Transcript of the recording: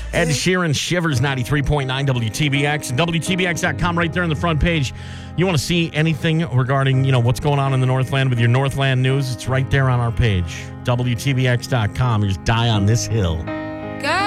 Ed Sheeran, Shivers, 93.9 WTBX. And WTBX.com right there on the front page. You want to see anything regarding, what's going on in the Northland with your Northland news? It's right there on our page. WTBX.com. You just die on this hill.